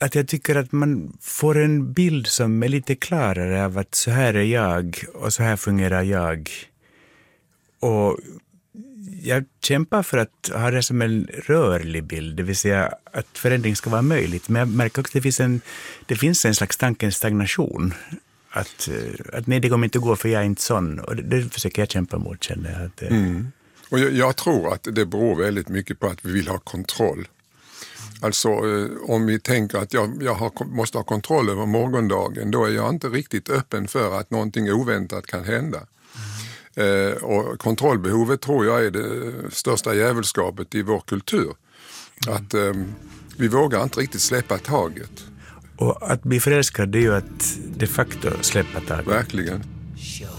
att jag tycker att man får en bild som är lite klarare av att så här är jag och så här fungerar jag. Och jag kämpar för att ha det som en rörlig bild, det vill säga att förändring ska vara möjligt. Men jag märker också att det finns en slags tankens stagnation. Att nej, det kommer inte gå för jag är inte sån. Och det försöker jag kämpa mot, känner jag. Att, Och jag tror att det beror väldigt mycket på att vi vill ha kontroll. Alltså om vi tänker att jag måste ha kontroll över morgondagen, då är jag inte riktigt öppen för att någonting oväntat kan hända. Och kontrollbehovet tror jag är det största djävulskapet i vår kultur. Att vi vågar inte riktigt släppa taget. Och att bli förälskad, det är ju att de facto släppa taget. Verkligen. Show